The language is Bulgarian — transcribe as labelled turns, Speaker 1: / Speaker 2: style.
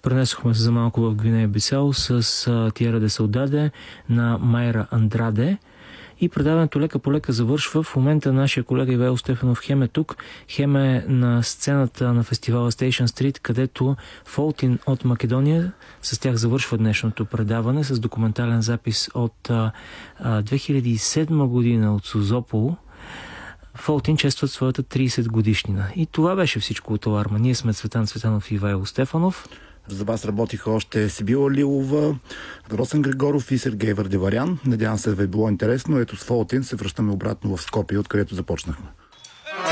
Speaker 1: Пренесохме се за малко в Гвинея Бисао с Тиера де Саудаде на Майра Андраде. И предаването лека по лека завършва. В момента нашия колега Ивайло Стефанов хем е тук, хем е на сцената на фестивала Station Street, където Фолтин от Македония, с тях завършва днешното предаване с документален запис от 2007 година от Созополо. Фолтин честват своята 30 годишнина. И това беше всичко от Аларма. Ние сме Цветан Цветанов и Ивайло Стефанов.
Speaker 2: За вас работиха още Сибила Лилова, Росен Григоров и Сергей Вардиварян. Надявам се да ви е било интересно. Ето с Фолтин се връщаме обратно в Скопие, откъдето започнахме.